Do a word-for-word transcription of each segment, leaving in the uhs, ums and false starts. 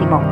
目。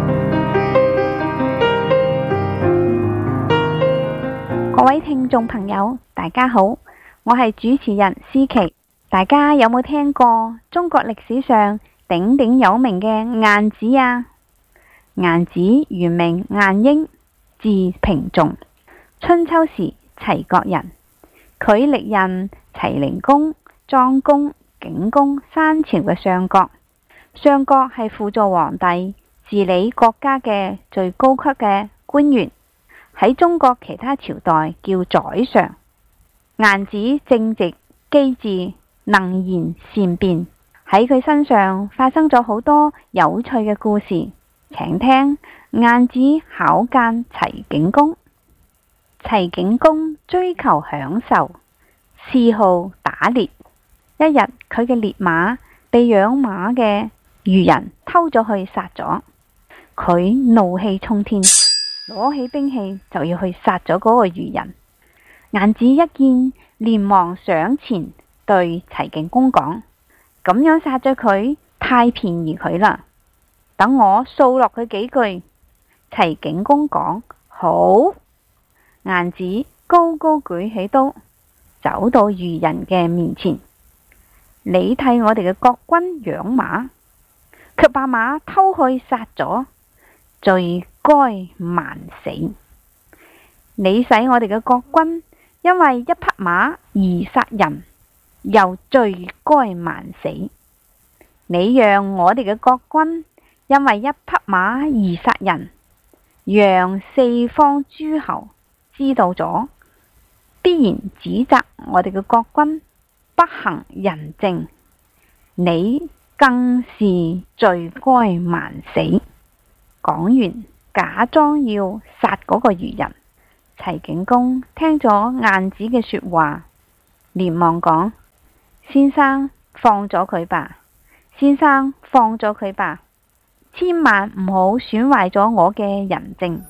各位聽眾朋友，大家好，我係主持人思琪。大家有冇聽過中國歷史上鼎鼎有名嘅晏子啊？晏子原名晏嬰，字平仲，春秋時齊國人。佢歷任齊靈公、莊公、景公三朝嘅相國。相國係輔助皇帝治理國家嘅最高級嘅官員，喺中國其他朝代叫宰相。晏子正直機智，能言善辯，喺佢身上發生咗好多有趣嘅故事，請聽晏子考諫齊景公。齊景公追求享受，嗜好打獵。一日，佢嘅烈馬被養馬嘅漁人偷咗去殺咗，佢怒氣沖天，攞起兵器就要去殺咗嗰個漁人。晏子一見，連忙上前對齊景公講：咁樣殺咗佢，太便宜佢啦，等我數落佢幾句。齊景公講：好。晏子高高舉起刀，走到漁人嘅面前：你替我哋嘅國君養馬，卻把馬偷去殺咗，罪該萬死。你使我哋嘅國君因為一匹馬而殺人，又罪該萬死。你讓我哋嘅國君因為一匹馬而殺人，讓四方諸侯知道咗，必然指責我哋嘅國君不行仁政，你更是罪該萬死。講完，假裝要殺嗰個漁人。齊景公聽咗晏子嘅說話，連忙講：先生放咗佢吧，先生放咗佢吧，千萬唔好損壞咗我嘅仁政。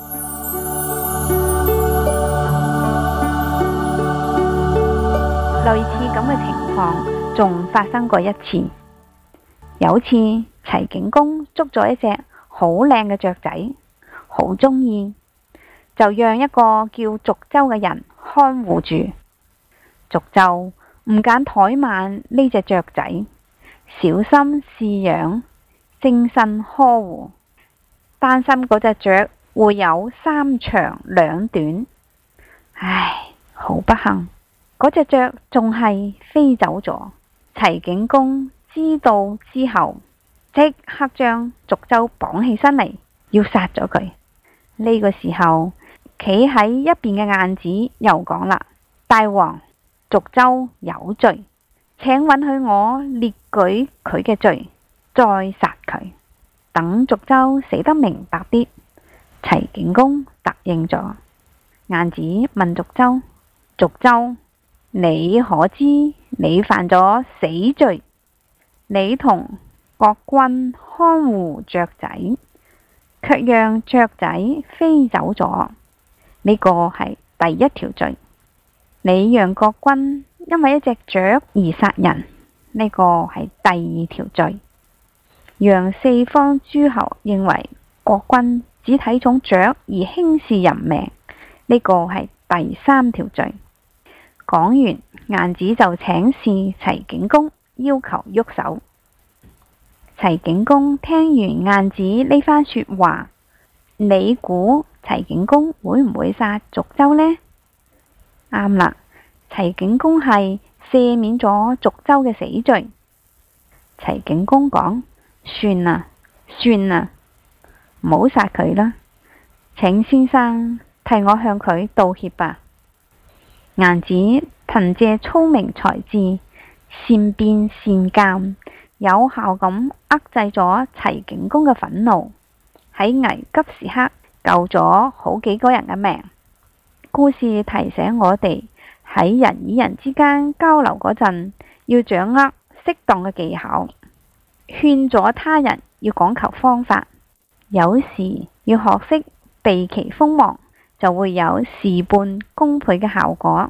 類似咁嘅情況仲發生過一次。有次齊景公捉咗一隻好靚嘅雀仔，好鍾意，就讓一個叫續州嘅人看護住。續州唔揀怠慢呢隻雀仔，小心飼養，精心呵護，擔心嗰隻雀會有三長兩短。唉，好不幸，嗰隻雀仲係飛走咗。齊景公知道之後，即刻將續州綁起身嚟，要殺咗佢。呢個時候，企喺一邊嘅晏子又講啦：大王，續州有罪，請允許我列舉佢嘅罪，再殺佢，等續州死得明白啲。齊景公答應咗。晏子問續州：續州，你可知你犯咗死罪？你同國君看護雀仔，卻讓雀仔飛走咗，呢個係第一條罪。你讓國君因為一隻雀而殺人，呢個係第二條罪。讓四方諸侯認為國君只睇重雀而輕視人命，呢個係第三條罪。講完，晏子就請示齊景公，要求喐手。齊景公聽完晏子呢番說話，你估齊景公會唔會殺續州呢？啱啦，齊景公係赦免咗續州嘅死罪。齊景公講：算啦，算啦，唔好殺佢啦，請先生替我向佢道歉吧。晏子憑借聰明才智，善辯善諫，有效咁遏制咗齊景公嘅憤怒，喺危急時刻救咗好幾個人嘅命。故事提醒我哋喺人與人之間交流嗰陣，要掌握適當嘅技巧，勸阻他人要講求方法，有時要學識避其鋒芒，就會有事半功倍嘅效果。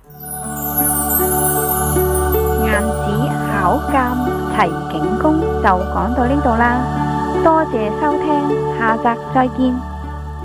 晏子考諫齊景公就講到呢度啦。 多謝收聽，下集再見。